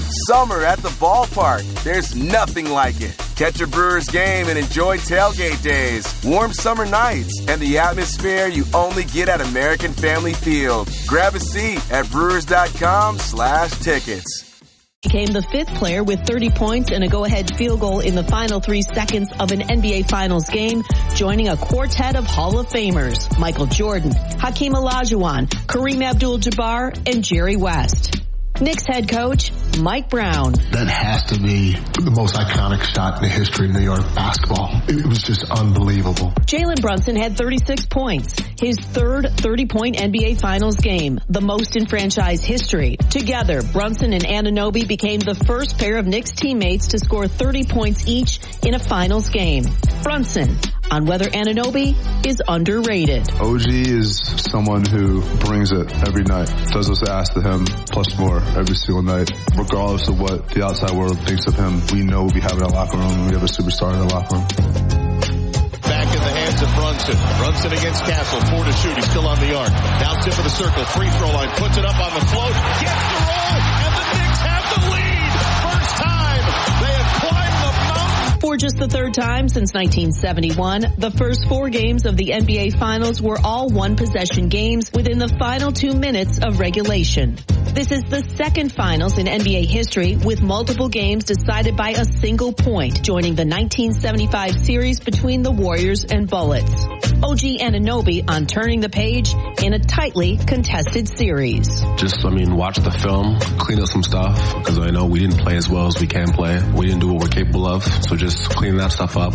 Summer at the ballpark. There's nothing like it. Catch a Brewers game and enjoy tailgate days, warm summer nights, and the atmosphere you only get at American Family Field. Grab a seat at brewers.com/tickets. Became the fifth player with 30 points and a go-ahead field goal in the final 3 seconds of an NBA Finals game, joining a quartet of Hall of Famers: Michael Jordan, Hakeem Olajuwon, Kareem Abdul-Jabbar, and Jerry West. Knicks head coach Mike Brown. That has to be the most iconic shot in the history of New York basketball. It was just unbelievable. Jalen Brunson had 36 points, his third 30-point NBA Finals game, the most in franchise history. Together, Brunson and Anunoby became the first pair of Knicks teammates to score 30 points each in a Finals game. Brunson on whether Anunoby is underrated. OG is someone who brings it every night, does what's asked of him, plus more every single night. Regardless of what the outside world thinks of him, we know we have in our locker room. We have a superstar in the locker room. Back in the hands of Brunson. Brunson against Castle. 4 to shoot. He's still on the arc. Now tip of the circle. Free throw line. Puts it up on the float. Gets the roll. And the Knicks have the lead. First time they have climbed the mountain. For just the third time since 1971, the first 4 games of the NBA Finals were all one-possession games within the final 2 minutes of regulation. This is the second Finals in NBA history with multiple games decided by a single point, joining the 1975 series between the Warriors and Bullets. OG Anunoby on turning the page in a tightly contested series. Watch the film, clean up some stuff, because I know we didn't play as well as we can play. We didn't do what we're capable of, so just clean that stuff up.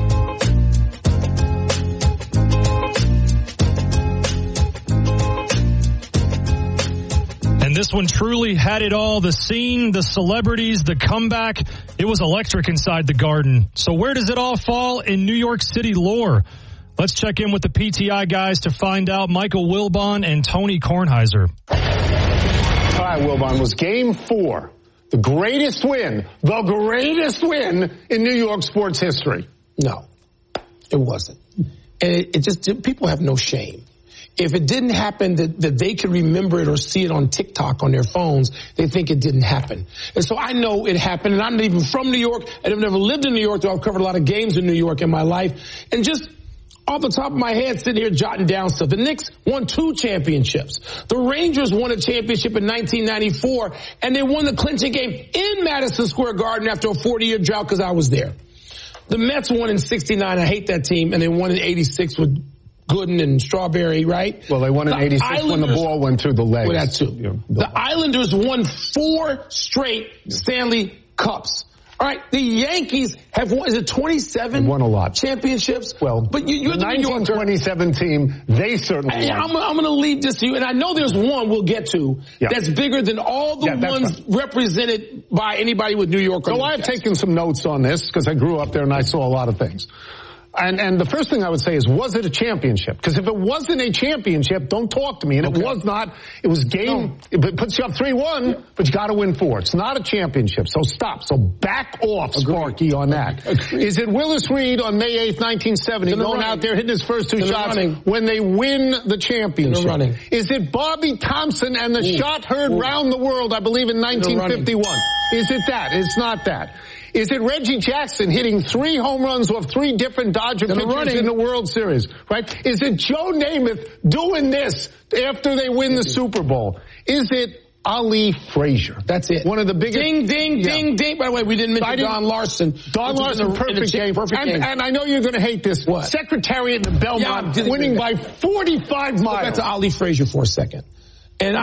This one truly had it all. The scene, the celebrities, the comeback. It was electric inside the Garden. So where does it all fall in New York City lore? Let's check in with the PTI guys to find out. Michael Wilbon and Tony Kornheiser. All right, Wilbon, was Game 4 the greatest win in New York sports history? No, it wasn't. And it just, people have no shame. If it didn't happen that they could remember it or see it on TikTok on their phones, they think it didn't happen. And so I know it happened, and I'm not even from New York. I've never lived in New York, though I've covered a lot of games in New York in my life. And just off the top of my head, sitting here jotting down stuff, the Knicks won 2 championships. The Rangers won a championship in 1994, and they won the clinching game in Madison Square Garden after a 40-year drought because I was there. The Mets won in 69. I hate that team, and they won in 86 with Gooden and Strawberry, right? Well, they won in 86 when the ball went through the legs. Well, that too. The Islanders won 4 straight Stanley Cups. All right, the Yankees have won, is it 27? They've won a lot. Championships? Well, but you're the 1927 team, they certainly won. I'm going to leave this to you, and I know there's one we'll get to that's bigger than all the ones represented by anybody with New York. So I've taken some notes on this because I grew up there and I saw a lot of things. And the first thing I would say is, was it a championship? Because if it wasn't a championship, don't talk to me. And it was not. It was game. It puts you up 3-1, but you got to win 4. It's not a championship. So stop. So back off, Sparky, on that. Is it Willis Reed on May 8th, 1970, going out there hitting his first 2 shots when they win the championship? Is it Bobby Thompson and the shot heard round the world, I believe, in 1951? Is it that? It's not that. Is it Reggie Jackson hitting 3 home runs off 3 different Dodger pitchers in the World Series? Right? Is it Joe Namath doing this after they win the Super Bowl? Is it Ali Frazier? That's it. One of the biggest. Ding, ding, ding, ding. By the way, we didn't mention Don Larson. Don Larson, perfect game. And I know you're going to hate this. What? Secretariat in the Belmont winning by 45 miles. Go back to Ali Frazier for a second. And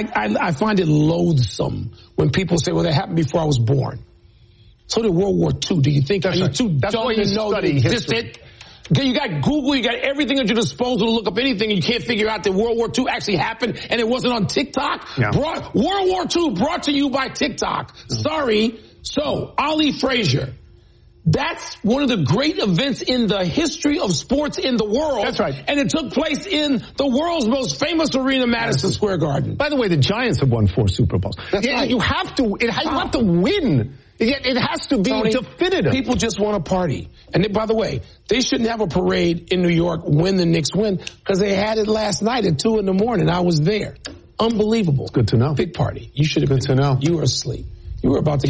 I find it loathsome when people say, well, that happened before I was born. So did World War II. Do you think you're too dumb to know that it existed? You got Google, you got everything at your disposal to look up anything, and you can't figure out that World War II actually happened and it wasn't on TikTok? Yeah. World War II brought to you by TikTok. Sorry. So, Ali Frazier. That's one of the great events in the history of sports in the world. That's right. And it took place in the world's most famous arena, Madison Square Garden. By the way, the Giants have won 4 Super Bowls. That's right. You have to win. It has to be definitive. People just want to party. And by the way, they shouldn't have a parade in New York when the Knicks win, because they had it last night at 2 a.m. I was there. Unbelievable. It's good to know. Big party. You should have been. Good to know. You were asleep. You were about to